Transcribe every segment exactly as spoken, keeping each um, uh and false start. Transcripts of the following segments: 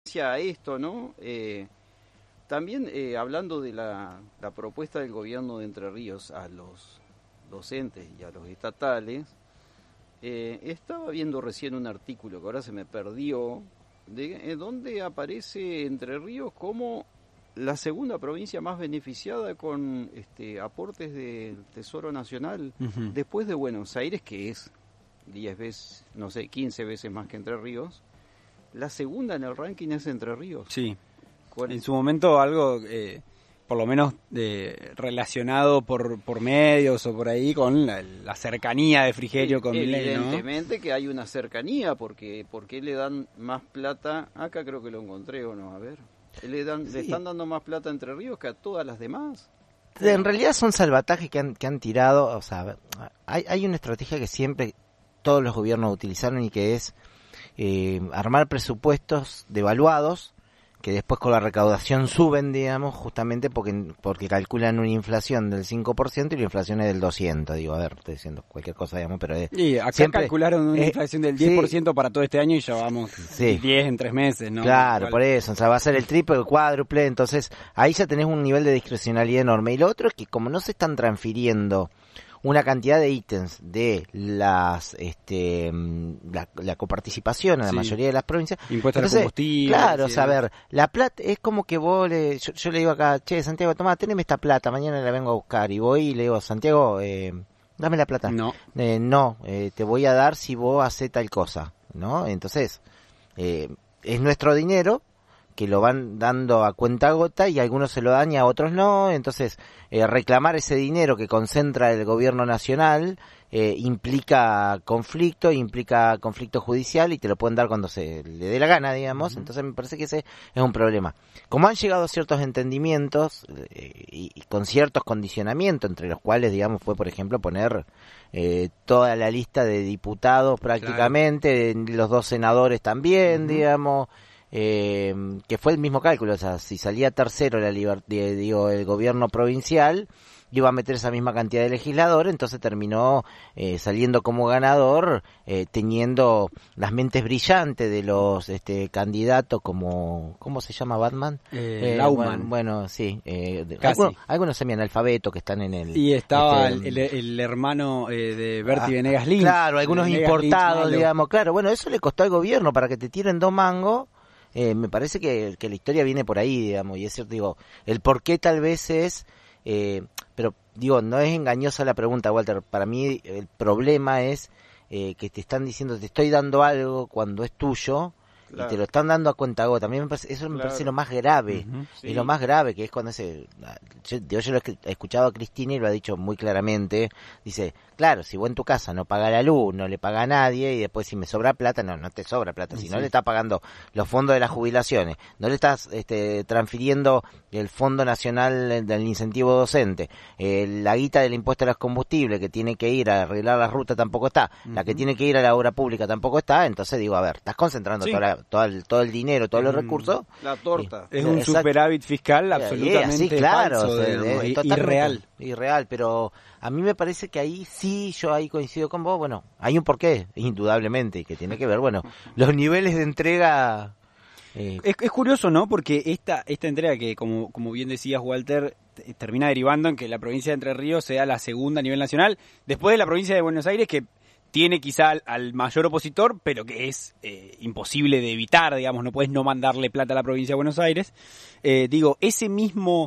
a esto, ¿no? Eh, también eh, hablando de la, la propuesta del gobierno de Entre Ríos a los docentes y a los estatales, eh, estaba viendo recién un artículo que ahora se me perdió, de, eh, donde aparece Entre Ríos como la segunda provincia más beneficiada con este, aportes del Tesoro Nacional, uh-huh. después de Buenos Aires, que es diez veces, no sé, quince veces más que Entre Ríos. La segunda en el ranking es Entre Ríos. Sí. Con... En su momento algo, eh, por lo menos eh, relacionado por, por medios o por ahí con la, la cercanía de Frigerio sí, con Milei, ¿no? Evidentemente que hay una cercanía, porque ¿por qué le dan más plata? Acá creo que lo encontré, ¿o no? A ver. Le, dan, sí. le están dando más plata a Entre Ríos que a todas las demás. En realidad son salvatajes que han, que han tirado. O sea, hay, hay una estrategia que siempre todos los gobiernos utilizaron y que es Eh, armar presupuestos devaluados que después con la recaudación suben, digamos, justamente porque porque calculan una inflación del cinco por ciento y la inflación es del doscientos por ciento, digo, a ver, estoy diciendo cualquier cosa, digamos, pero es, y acá siempre, calcularon una eh, inflación del diez por ciento sí, para todo este año y ya vamos sí, diez en tres meses, ¿no? Claro, Igual. Por eso, o sea, va a ser el triple, el cuádruple, entonces ahí ya tenés un nivel de discrecionalidad enorme. Y lo otro es que como no se están transfiriendo una cantidad de ítems de las este la, la coparticipación en la sí. mayoría de las provincias, impuestos entonces, al combustible, claro, sí, o sea, a ver, la plata es como que vos le, yo, yo le digo acá, che, Santiago, toma, teneme esta plata, mañana la vengo a buscar, y voy y le digo, Santiago, eh, dame la plata. No, eh, no, eh, te voy a dar si vos haces tal cosa, ¿no? Entonces, eh, es nuestro dinero que lo van dando a cuentagota y algunos se lo dan y a otros no, entonces eh, reclamar ese dinero que concentra el gobierno nacional eh, implica conflicto, implica conflicto judicial y te lo pueden dar cuando se le dé la gana, digamos, uh-huh. entonces me parece que ese es un problema. Como han llegado ciertos entendimientos eh, y, y con ciertos condicionamientos, entre los cuales, digamos, fue por ejemplo poner eh, toda la lista de diputados prácticamente, claro. los dos senadores también, uh-huh. digamos, Eh, que fue el mismo cálculo, o sea, si salía tercero la liber- digo, el gobierno provincial, iba a meter esa misma cantidad de legisladores, entonces terminó eh, saliendo como ganador, eh, teniendo las mentes brillantes de los este candidatos como, ¿cómo se llama Batman? Eh, eh, Laumann. Bueno, bueno, sí, eh, algunos, algunos semianalfabetos que están en el... Y estaba este, el, el, el hermano eh, de Berti ah, Venegas Lynch. Claro, algunos Venegas importados, Lynch, digamos, claro, bueno, eso le costó al gobierno para que te tiren dos mangos. Eh, me parece que, que la historia viene por ahí, digamos, y es cierto, digo, el por qué tal vez es, eh, pero digo, no es engañosa la pregunta, Walter, para mí el problema es eh, que te están diciendo, te estoy dando algo cuando es tuyo, claro. y te lo están dando a cuentagota. A mí me parece, eso me claro. parece lo más grave, uh-huh, sí. y lo más grave que es cuando ese, yo, yo lo he escuchado a Cristina y lo ha dicho muy claramente, dice, claro, si vos en tu casa no paga la luz, no le paga a nadie, y después si me sobra plata, no, no te sobra plata, si sí. no le estás pagando los fondos de las jubilaciones, no le estás este, transfiriendo el Fondo Nacional del Incentivo Docente, eh, la guita del impuesto a los combustibles que tiene que ir a arreglar la ruta tampoco está, uh-huh. la que tiene que ir a la obra pública tampoco está, entonces digo, a ver, estás concentrando sí. toda la, todo, el, todo el dinero, todos mm, los recursos. La torta. Y, es un exacto. superávit fiscal absolutamente sí, claro, falso, o sea, digamos, de, irreal. Irreal, pero a mí me parece que ahí sí, yo ahí coincido con vos, bueno, hay un porqué, indudablemente, y que tiene que ver, bueno, los niveles de entrega... Eh. Es, es curioso, ¿no? Porque esta esta entrega que, como como bien decías, Walter, t- termina derivando en que la provincia de Entre Ríos sea la segunda a nivel nacional, después de la provincia de Buenos Aires, que tiene quizá al, al mayor opositor, pero que es eh, imposible de evitar, digamos, no puedes no mandarle plata a la provincia de Buenos Aires. Eh, digo, ese mismo,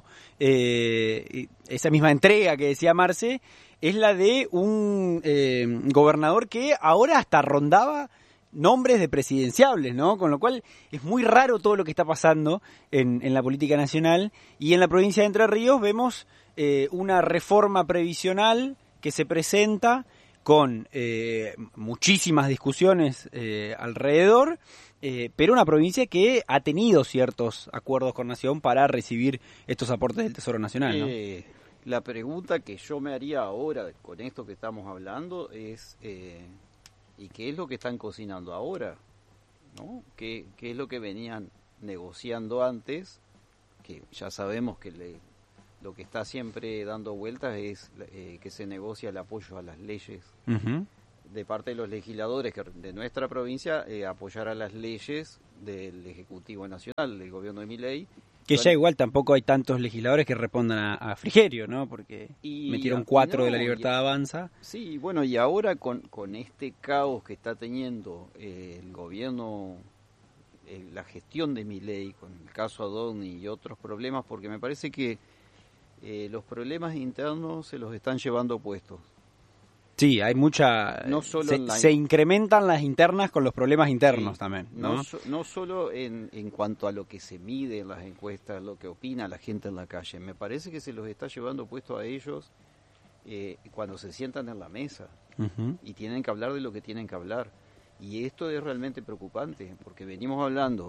eh, esa misma entrega que decía Marce, es la de un eh, gobernador que ahora hasta rondaba nombres de presidenciables, ¿no? Con lo cual es muy raro todo lo que está pasando en, en la política nacional, y en la provincia de Entre Ríos vemos eh, una reforma previsional que se presenta con eh, muchísimas discusiones eh, alrededor, eh, pero una provincia que ha tenido ciertos acuerdos con Nación para recibir estos aportes del Tesoro Nacional, ¿no? Eh, la pregunta que yo me haría ahora con esto que estamos hablando es... Eh... ¿Y qué es lo que están cocinando ahora? ¿No? ¿Qué, qué es lo que venían negociando antes? Que ya sabemos que le, lo que está siempre dando vueltas es eh, que se negocia el apoyo a las leyes uh-huh. de parte de los legisladores que, de nuestra provincia, eh, apoyara las leyes del Ejecutivo Nacional, del gobierno de Milei. Que ya igual tampoco hay tantos legisladores que respondan a, a Frigerio, ¿no? Porque y, metieron cuatro no, de la Libertad y, Avanza. Sí, bueno, y ahora con, con este caos que está teniendo eh, el gobierno, eh, la gestión de Milei, con el caso Adorni y otros problemas, porque me parece que eh, los problemas internos se los están llevando puestos. Sí, hay mucha... No solo se, la... se incrementan las internas con los problemas internos sí, también, ¿no? No, so, no solo en, en cuanto a lo que se mide en las encuestas, lo que opina la gente en la calle. Me parece que se los está llevando puesto a ellos eh, cuando se sientan en la mesa uh-huh. y tienen que hablar de lo que tienen que hablar. Y esto es realmente preocupante, porque venimos hablando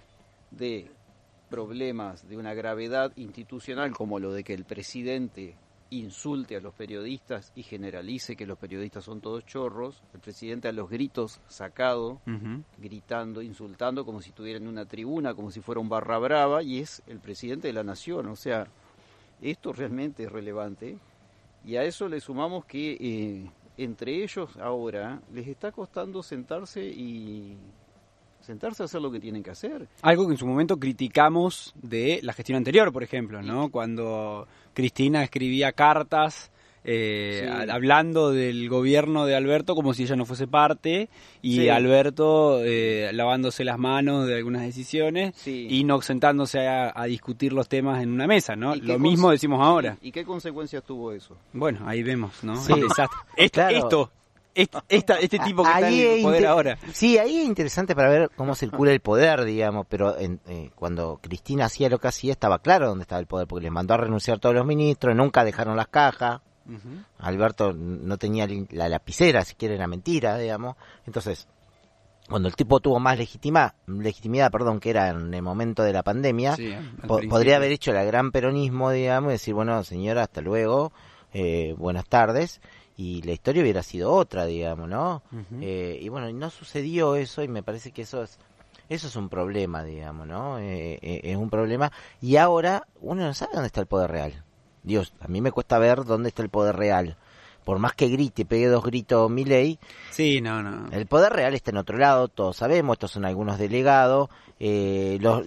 de problemas de una gravedad institucional como lo de que el presidente insulte a los periodistas y generalice que los periodistas son todos chorros, el presidente a los gritos sacado, uh-huh. gritando, insultando como si estuviera en una tribuna, como si fuera un barra brava, y es el presidente de la nación. O sea, esto realmente es relevante, y a eso le sumamos que eh, entre ellos ahora les está costando sentarse y sentarse a hacer lo que tienen que hacer. Algo que en su momento criticamos de la gestión anterior, por ejemplo, ¿no? Cuando Cristina escribía cartas eh, sí. a, hablando del gobierno de Alberto como si ella no fuese parte, y sí. Alberto eh, lavándose las manos de algunas decisiones sí. y no sentándose a, a discutir los temas en una mesa, ¿no? Lo mismo decimos ahora. ¿Y qué consecuencias tuvo eso? Bueno, ahí vemos, ¿no? Sí. El desastre. Esto, claro. esto Esta, este tipo que ahí está en el poder inter- ahora. Sí, ahí es interesante para ver cómo circula el poder, digamos, pero en, eh, cuando Cristina hacía lo que hacía estaba claro dónde estaba el poder, porque les mandó a renunciar todos los ministros, nunca dejaron las cajas, uh-huh. Alberto no tenía la lapicera, si quiere era mentira, digamos, entonces cuando el tipo tuvo más legitima, legitimidad, perdón, que era en el momento de la pandemia, sí, po- podría haber hecho el gran peronismo, digamos, y decir, bueno, señora, hasta luego, eh, buenas tardes, y la historia hubiera sido otra, digamos, ¿no? Uh-huh. Eh, y bueno, no sucedió eso, y me parece que eso es eso es un problema, digamos, ¿no? Eh, eh, es un problema, y ahora uno no sabe dónde está el poder real. Dios, a mí me cuesta ver dónde está el poder real. Por más que grite, pegue dos gritos Milei, sí, no, no. El poder real está en otro lado, todos sabemos, estos son algunos delegados, eh, los,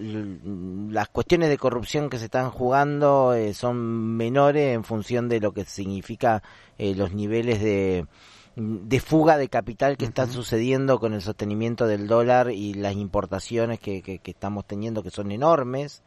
las cuestiones de corrupción que se están jugando eh, son menores en función de lo que significa eh, los niveles de, de fuga de capital que uh-huh. están sucediendo con el sostenimiento del dólar y las importaciones que, que, que estamos teniendo, que son enormes.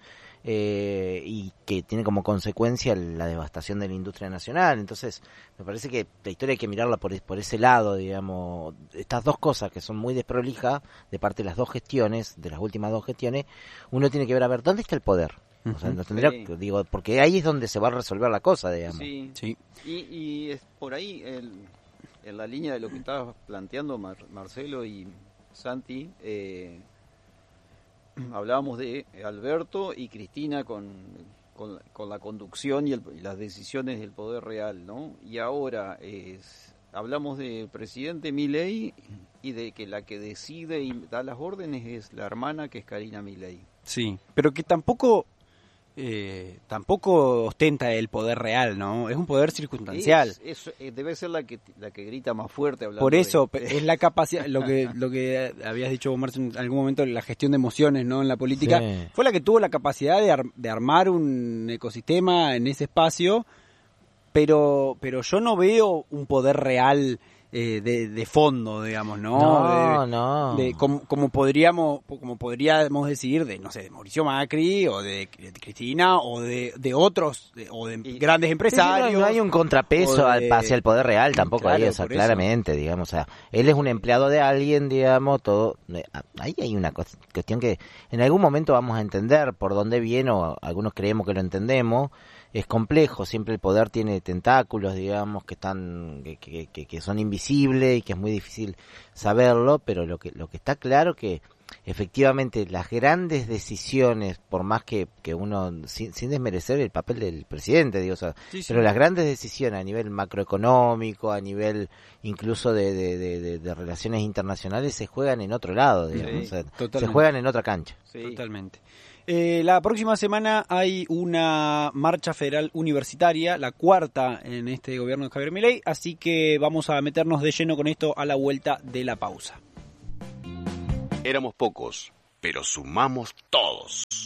Eh, y que tiene como consecuencia la devastación de la industria nacional. Entonces me parece que la historia hay que mirarla por, por ese lado, digamos, estas dos cosas que son muy desprolijas de parte de las dos gestiones, de las últimas dos gestiones, uno tiene que ver a ver dónde está el poder. O sea, no tendría, sí. digo, porque ahí es donde se va a resolver la cosa, digamos. Sí, sí. Y, y es por ahí el, en la línea de lo que estabas planteando Mar, Marcelo y Santi, eh, hablábamos de Alberto y Cristina con, con, con la conducción y, el, y las decisiones del poder real, ¿no? Y ahora es, hablamos del presidente Milei y de que la que decide y da las órdenes es la hermana, que es Karina Milei. Sí, pero que tampoco eh, tampoco ostenta el poder real, ¿no? Es un poder circunstancial. Es, es, debe ser la que la que grita más fuerte hablando. Por eso de... es la capacidad, lo que lo que habías dicho, Marcio, en algún momento, la gestión de emociones, ¿no? En la política, sí. Fue la que tuvo la capacidad de, ar- de armar un ecosistema en ese espacio, pero pero yo no veo un poder real eh, de, de fondo, digamos, ¿no? No, de, no. De, como, como podríamos como podríamos decir de, no sé, de Mauricio Macri o de, de Cristina o de, de otros de, o de y, grandes empresarios. No, no hay un contrapeso de, hacia el poder real tampoco, claro, ahí, o sea, claramente, eso. digamos, o sea, él es un empleado de alguien, digamos, todo. Ahí hay una cuestión que en algún momento vamos a entender por dónde viene, o algunos creemos que lo entendemos. Es complejo, siempre el poder tiene tentáculos, digamos, que están que, que, que son invisibles y que es muy difícil saberlo, pero lo que lo que está claro que efectivamente las grandes decisiones, por más que, que uno, sin, sin desmerecer el papel del presidente, digo, o sea, Sí, sí. pero las grandes decisiones a nivel macroeconómico, a nivel incluso de, de, de, de, de relaciones internacionales, se juegan en otro lado, digamos, Sí, o sea, se totalmente. juegan en otra cancha. Sí. Totalmente. Eh, la próxima semana hay una marcha federal universitaria, la cuarta en este gobierno de Javier Milei, así que vamos a meternos de lleno con esto a la vuelta de la pausa. Éramos pocos, pero sumamos todos.